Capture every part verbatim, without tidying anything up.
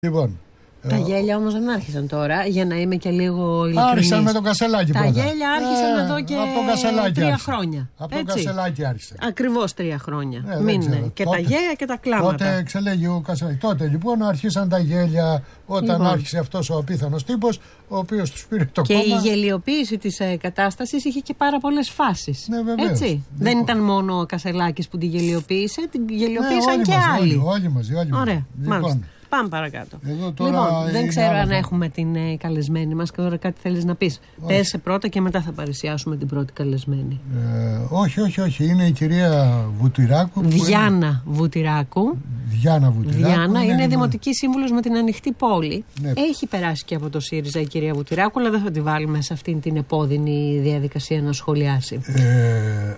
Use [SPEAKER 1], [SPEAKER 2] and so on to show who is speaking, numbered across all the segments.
[SPEAKER 1] Λοιπόν,
[SPEAKER 2] τα ε, γέλια όμως δεν άρχισαν τώρα, για να είμαι και λίγο ειλικρινής.
[SPEAKER 1] Άρχισαν με τον Κασελάκη
[SPEAKER 2] τα
[SPEAKER 1] πρώτα.
[SPEAKER 2] Τα γέλια άρχισαν
[SPEAKER 1] ε,
[SPEAKER 2] εδώ και
[SPEAKER 1] τρία
[SPEAKER 2] άρχισε. χρόνια.
[SPEAKER 1] Από τον Κασελάκη άρχισε.
[SPEAKER 2] Ακριβώς τρία χρόνια.
[SPEAKER 1] Ε,
[SPEAKER 2] Μην είναι. Και τότε, τα γέλια και τα κλάματα.
[SPEAKER 1] Τότε εξελέγει ο Κασελάκη. Τότε λοιπόν άρχισαν τα γέλια όταν λοιπόν. άρχισε αυτός ο απίθανος τύπος, ο οποίος τους πήρε το
[SPEAKER 2] και
[SPEAKER 1] κόμμα.
[SPEAKER 2] Και η γελιοποίηση της ε, κατάστασης είχε και πάρα πολλές φάσεις.
[SPEAKER 1] Ναι, βεβαίως.
[SPEAKER 2] Έτσι.
[SPEAKER 1] Λοιπόν.
[SPEAKER 2] Δεν ήταν μόνο ο Κασελάκης που την γελιοποίησε, την γελιοποίησαν
[SPEAKER 1] ναι,
[SPEAKER 2] και
[SPEAKER 1] μαζί,
[SPEAKER 2] άλλοι.
[SPEAKER 1] Όλοι, όλοι μαζί. Όλοι
[SPEAKER 2] Ωραία,
[SPEAKER 1] λοιπόν.
[SPEAKER 2] μάλιστα. Πάμε παρακάτω.
[SPEAKER 1] Τώρα
[SPEAKER 2] λοιπόν, δεν ξέρω αν
[SPEAKER 1] άλλο.
[SPEAKER 2] έχουμε την ε, καλεσμένη μας και τώρα κάτι θέλεις να πεις. Πες πρώτα και μετά θα παρουσιάσουμε την πρώτη καλεσμένη.
[SPEAKER 1] Ε, όχι, όχι, όχι. Είναι η κυρία Βουτυράκου.
[SPEAKER 2] Διάνα
[SPEAKER 1] είναι...
[SPEAKER 2] Βουτυράκου.
[SPEAKER 1] Διάνα Βουτυράκου.
[SPEAKER 2] Διάνα είναι, είναι δημοτική σύμβουλος με την Ανοιχτή Πόλη.
[SPEAKER 1] Ναι.
[SPEAKER 2] Έχει περάσει και από το ΣΥΡΙΖΑ η κυρία Βουτυράκου, αλλά δεν θα τη βάλουμε σε αυτήν την επώδυνη διαδικασία να σχολιάσει.
[SPEAKER 1] Ε,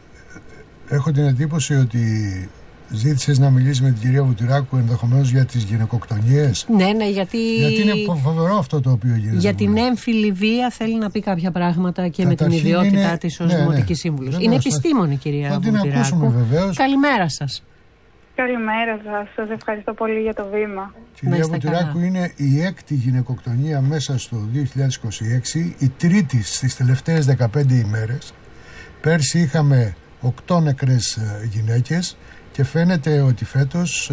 [SPEAKER 1] έχω την εντύπωση ότι ζήτησες να μιλήσεις με την κυρία Βουτυράκου ενδεχομένως για τις γυναικοκτονίες.
[SPEAKER 2] Ναι, ναι, γιατί...
[SPEAKER 1] γιατί είναι φοβερό αυτό το οποίο γίνεται.
[SPEAKER 2] Για την έμφυλη βία θέλει να πει κάποια πράγματα και καταρχήν με την ιδιότητά είναι... της ως ναι, δημοτική ναι. σύμβουλος. Είναι βεβαίως, επιστήμονη κυρία θα Βουτυράκου. Θα την ακούσουμε βεβαίως. Καλημέρα σας.
[SPEAKER 3] Καλημέρα σας. Σας ευχαριστώ πολύ για το βήμα.
[SPEAKER 1] Κυρία Βουτυράκου, είναι η έκτη γυναικοκτονία μέσα στο δύο χιλιάδες είκοσι έξι, η τρίτη στις τελευταίες δεκαπέντε ημέρες. Πέρσι είχαμε οκτώ νεκρές γυναίκες και φαίνεται ότι φέτος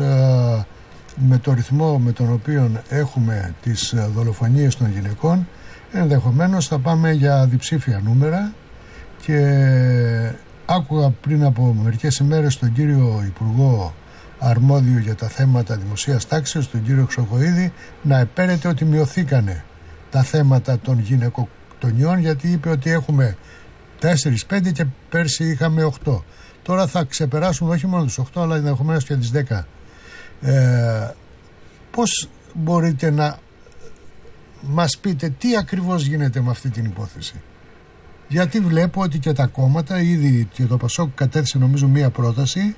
[SPEAKER 1] με το ρυθμό με τον οποίο έχουμε τις δολοφονίες των γυναικών ενδεχομένως θα πάμε για διψήφια νούμερα. Και άκουγα πριν από μερικές ημέρες τον κύριο Υπουργό αρμόδιο για τα θέματα δημοσίας τάξης, τον κύριο Χρυσοχοΐδη, να επέρεται ότι μειωθήκανε τα θέματα των γυναικοκτονιών, γιατί είπε ότι έχουμε τέσσερα πέντε και πέρσι είχαμε οκτώ. Τώρα θα ξεπεράσουν όχι μόνο τους οκτώ, αλλά ενδεχομένως και τις δέκα. Ε, πώς μπορείτε να μας πείτε τι ακριβώς γίνεται με αυτή την υπόθεση? Γιατί βλέπω ότι και τα κόμματα, ήδη και το ΠΑΣΟΚ κατέθεσε νομίζω μία πρόταση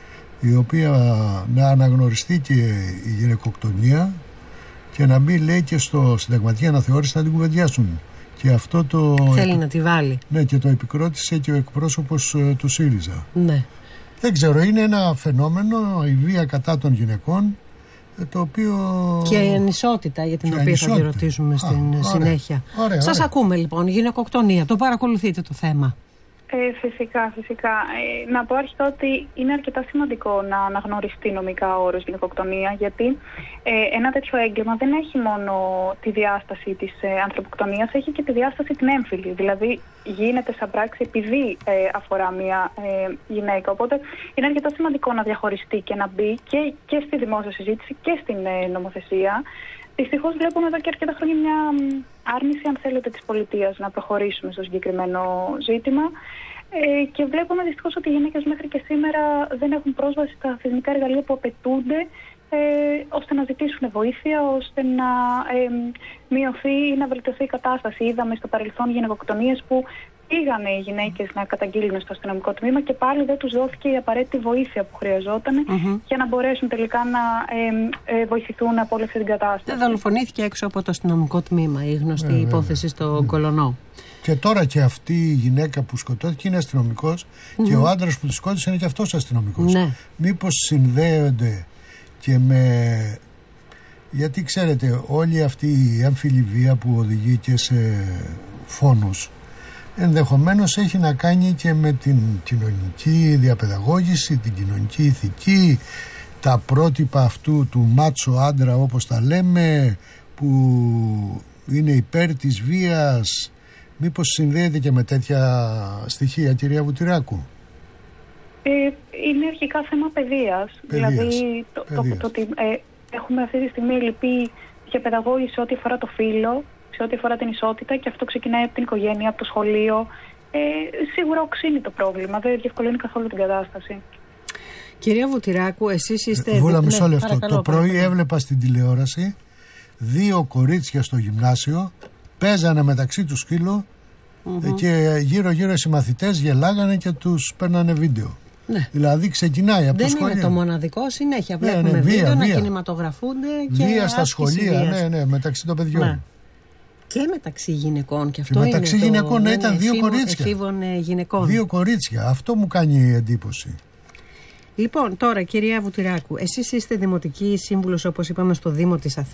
[SPEAKER 1] η οποία να αναγνωριστεί και η γυναικοκτονία και να μπει, λέει, και στο συνταγματική αναθεώρηση να την κουβεντιάσουν. Και αυτό το...
[SPEAKER 2] Θέλει επι... να τη βάλει.
[SPEAKER 1] Ναι, και το επικρότησε και ο εκπρόσωπος ε, του ΣΥΡΙΖΑ.
[SPEAKER 2] Ναι.
[SPEAKER 1] Δεν ξέρω, είναι ένα φαινόμενο, η βία κατά των γυναικών, το οποίο...
[SPEAKER 2] Και η ανισότητα για την
[SPEAKER 1] και
[SPEAKER 2] οποία
[SPEAKER 1] ανισότητα.
[SPEAKER 2] θα τη ρωτήσουμε στην Α, συνέχεια.
[SPEAKER 1] Ωραία, ωραία,
[SPEAKER 2] Σας
[SPEAKER 1] ωραία.
[SPEAKER 2] ακούμε λοιπόν, γυναικοκτονία, το παρακολουθείτε το θέμα?
[SPEAKER 3] Ε, φυσικά, φυσικά. Ε, να πω αρχικά ότι είναι αρκετά σημαντικό να αναγνωριστεί νομικά ο όρος γυναικοκτονία, γιατί ε, ένα τέτοιο έγκλημα δεν έχει μόνο τη διάσταση της ε, ανθρωποκτονίας, έχει και τη διάσταση την έμφυλη. Δηλαδή γίνεται σαν πράξη επειδή ε, αφορά μια ε, γυναίκα. Οπότε είναι αρκετά σημαντικό να διαχωριστεί και να μπει και, και στη δημόσια συζήτηση και στην ε, νομοθεσία. Δυστυχώς βλέπουμε εδώ και αρκετά χρόνια μια άρνηση, αν θέλετε, της πολιτείας να προχωρήσουμε στο συγκεκριμένο ζήτημα. Ε, και βλέπουμε δυστυχώς ότι οι γυναίκες μέχρι και σήμερα δεν έχουν πρόσβαση στα θεσμικά εργαλεία που απαιτούνται ε, ώστε να ζητήσουν βοήθεια, ώστε να ε, μειωθεί ή να βελτιωθεί η κατάσταση. Είδαμε στο παρελθόν γυναικοκτονίες που πήγανε οι γυναίκες να καταγγείλουν στο αστυνομικό τμήμα και πάλι δεν τους δόθηκε η απαραίτητη βοήθεια που χρειαζόταν mm-hmm. για να μπορέσουν τελικά να ε, ε, βοηθηθούν από όλη αυτή την κατάσταση. Δεν
[SPEAKER 2] δολοφονήθηκε έξω από το αστυνομικό τμήμα η γνωστή yeah, υπόθεση στο yeah. Κολονό.
[SPEAKER 1] Και τώρα και αυτή η γυναίκα που σκοτώθηκε είναι αστυνομικός mm-hmm. και ο άντρας που τη σκότωσε είναι και αυτός αστυνομικός.
[SPEAKER 2] Ναι.
[SPEAKER 1] Μήπως συνδέονται και με... Γιατί ξέρετε, όλη αυτή η έμφυλη βία που οδηγεί και σε φόνους ενδεχομένως έχει να κάνει και με την κοινωνική διαπαιδαγώγηση, την κοινωνική ηθική, τα πρότυπα αυτού του μάτσο άντρα όπως τα λέμε, που είναι υπέρ της βίας. Μήπως συνδέεται και με τέτοια στοιχεία, κυρία Βουτυράκου?
[SPEAKER 3] Ε, είναι αρχικά θέμα παιδείας.
[SPEAKER 1] παιδείας.
[SPEAKER 3] Δηλαδή το, παιδείας. το, το, το ότι ε, έχουμε αυτή τη στιγμή λυπή διαπαιδαγώγηση ό,τι αφορά το φύλο, σε ό,τι αφορά την ισότητα, και αυτό ξεκινάει από την οικογένεια, από το σχολείο. Ε, σίγουρα οξύνει το πρόβλημα, δεν διευκολύνει καθόλου την κατάσταση.
[SPEAKER 2] Κυρία Βουτυράκου, εσείς είστε...
[SPEAKER 1] Ε, Βούλα, μισό λεπτό.
[SPEAKER 2] Παρακαλώ,
[SPEAKER 1] το πρωί
[SPEAKER 2] παρακαλώ.
[SPEAKER 1] έβλεπα στην τηλεόραση δύο κορίτσια στο γυμνάσιο, παίζανε μεταξύ τους σκύλο mm-hmm. και γύρω-γύρω οι συμμαθητές γελάγανε και τους παίρνανε βίντεο. Ναι. Δηλαδή ξεκινάει από
[SPEAKER 2] δεν
[SPEAKER 1] το σχολείο.
[SPEAKER 2] Δεν είναι το μοναδικό, συνέχεια
[SPEAKER 1] ναι,
[SPEAKER 2] βλέπουμε
[SPEAKER 1] ναι, βία,
[SPEAKER 2] βίντεο
[SPEAKER 1] βία.
[SPEAKER 2] να κινηματογραφούνται και
[SPEAKER 1] βία στα σχολεία,
[SPEAKER 2] βίας.
[SPEAKER 1] ναι, ναι, μεταξύ των παιδιών. Ναι.
[SPEAKER 2] Και μεταξύ γυναικών, και αυτό
[SPEAKER 1] και μεταξύ
[SPEAKER 2] είναι
[SPEAKER 1] γυναικών
[SPEAKER 2] το...
[SPEAKER 1] ήταν δύο
[SPEAKER 2] εφήβων,
[SPEAKER 1] κορίτσια.
[SPEAKER 2] Εφήβων γυναικών.
[SPEAKER 1] Δύο κορίτσια, αυτό μου κάνει εντύπωση.
[SPEAKER 2] Λοιπόν, τώρα κυρία Βουτυράκου, εσείς είστε δημοτική σύμβουλος, όπως είπαμε, στο Δήμο της Αθήνας.